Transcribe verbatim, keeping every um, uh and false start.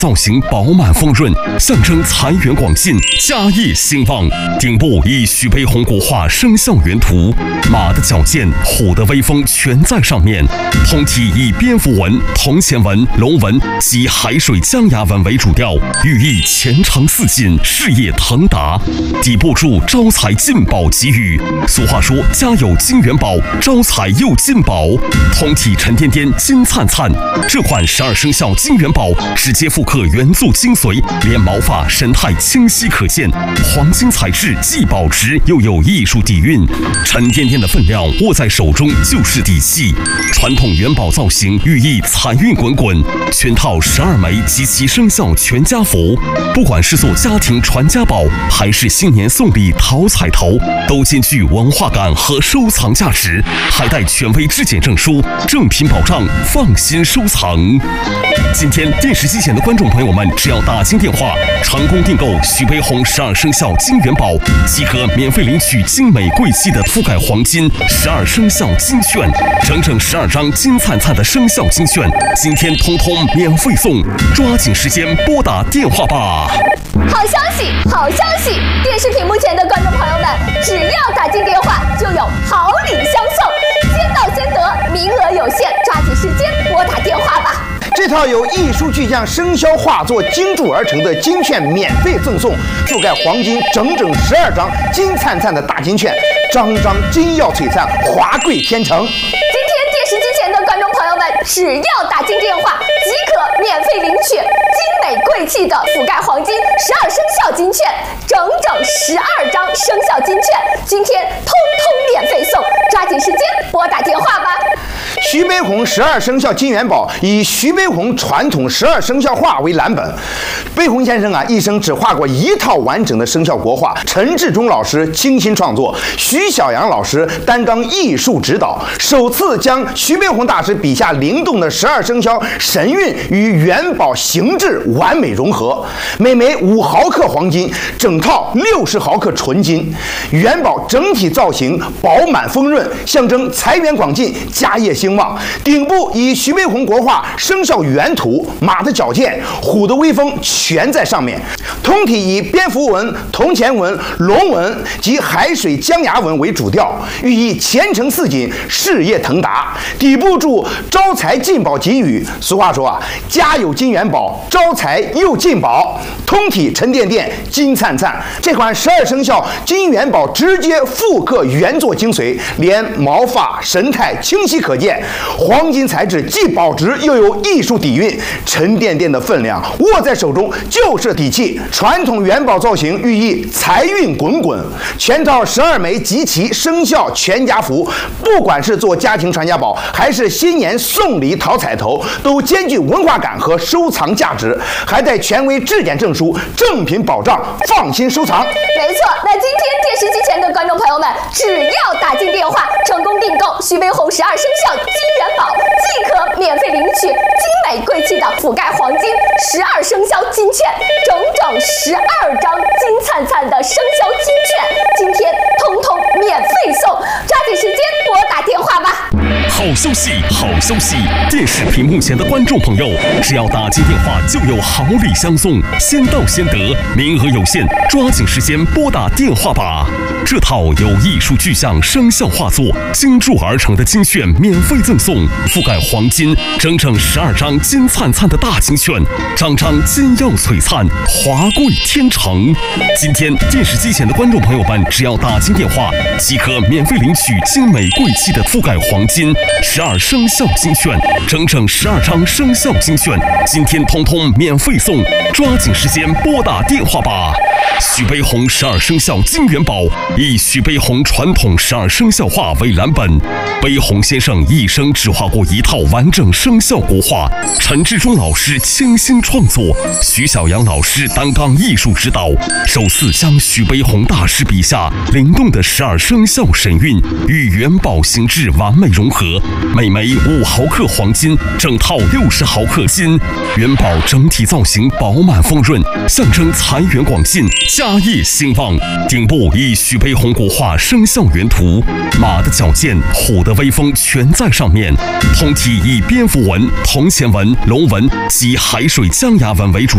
造型饱满丰润，象征财源广进、家业兴旺。顶部以徐悲鸿国画生肖原图，马的矫健，虎的威风全在上面。通体以蝙蝠纹、铜钱纹、龙纹及海水江崖纹为主调，寓意前程似锦、事业腾达。底部注招财进宝吉语，俗话说家有金元宝，招财又进宝。通体沉甸甸、金灿灿。这款十二生肖金元宝直接复刻元素精髓，连毛发神态清晰可见。黄金材质既保值又有艺术底蕴，沉甸甸的分量握在手中就是底气。传统元宝造型寓意财运滚滚，全套十二枚及其生肖全家福，不管是做家庭传家宝，还是新年送礼讨彩头，都兼具文化感和收藏价值，还带权威质检证书，正品保障，放心收藏。今天电视机前的观众朋友们，只要打进电话，成功订购徐悲鸿十二生肖金元宝，即可免费领取精美贵气的覆盖黄金十二生肖金券，整整十二张金灿灿的生肖金券，今天通通免费送，抓紧时间拨打电话吧！ 好消息，好消息！电视屏幕前的观众朋友们，只要打进电话，就有好礼相送，先到先得，名额有限，抓紧时间拨打电话吧！ 这套由艺术巨匠生肖画作精铸而成的金券免费赠送，覆盖黄金整整十二张金灿灿的大金券，张张金耀璀璨，华贵天成。 今天电视机前的观众朋友们，只要打进电话，即可免费领取精美贵气的覆盖黄金十二生肖金券，整整十二张生肖金券，今天通通免费送，抓紧时间拨打电话吧！ 徐悲鸿十二生肖金元宝以徐悲鸿传统十二生肖画为蓝本。悲鸿先生啊，一生只画过一套完整的生肖国画，陈志忠老师倾心创作，徐小阳老师担当艺术指导，首次将徐悲鸿大师笔下灵动的十二生肖神韵与元宝形制完美融合。每枚五毫克黄金，整套六十毫克纯金，元宝整体造型饱满丰润，象征财源广进、家业兴旺。顶部以徐悲鸿国画生肖原图，马的矫健，虎的威风全在上面。通体以蝙蝠纹、铜钱纹、龙纹及海水江崖纹为主调，寓意前程似锦、事业腾达。底部注招财进宝吉语。俗话说啊，家有金元宝，招财又进宝。通体沉甸甸、金灿灿。这款十二生肖金元宝直接复刻原作精髓，连毛发神态清晰可见。黄金材质既保值又有艺术底蕴，沉甸甸的分量握在手中就是底气。传统元宝造型寓意财运滚滚，全套十二枚集齐生肖全家福，不管是做家庭传家宝，还是新年送礼讨彩头，都兼具文化感和收藏价值，还带权威质检证书，正品保障，放心收藏。 没错，那今天电视机前的观众朋友们，只要打进电话，成功订购徐悲鸿十二生肖金元宝，即可免费领取精美贵气的覆盖黄金十二生肖金券，整整十二张金灿灿的生肖金券，今天通通免费送，抓紧时间拨打电话吧！ 好消息，好消息！电视屏幕前的观众朋友，只要打进电话，就有好礼相送，先到先得，名额有限，抓紧时间拨打电话吧！这套由艺术巨匠生肖画作精铸而成的金券免费赠送，覆盖黄金整整十二张金灿灿的大金券，张张金耀璀璨，华贵天成。今天电视机前的观众朋友们，只要打进电话，即可免费领取精美贵气的覆盖黄金十二生肖金券，整整十二张生肖金券，今天通通免费送，抓紧时间拨打电话吧！徐悲鸿十二生肖金元宝以徐悲鸿传统十二生肖画为蓝本，悲鸿先生一生只画过一套完整生肖国画，陈志忠老师倾心创作，徐小阳老师担当艺术指导，首次将徐悲鸿大师笔下灵动的十二生肖神韵与元宝形制完美融合，每枚五毫克黄金，整套六十毫克金，元宝整体造型饱满丰润，象征财源广进、家业兴旺。顶部以徐悲鸿国画生肖原图，马的矫健，虎的威风全在上面。通体以蝙蝠纹、铜钱纹、龙纹及海水江崖纹为主。